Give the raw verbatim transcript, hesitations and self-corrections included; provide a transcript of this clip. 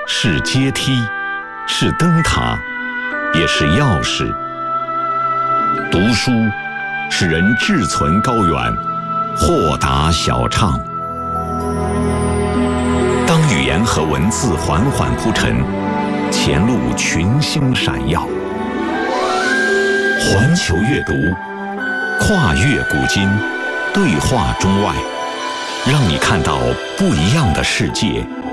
是阶梯，是灯塔，也是钥匙。读书使人志存高远，豁达小畅。当语言和文字缓缓铺陈，前路群星闪耀。环球阅读，跨越古今，对话中外，让你看到不一样的世界，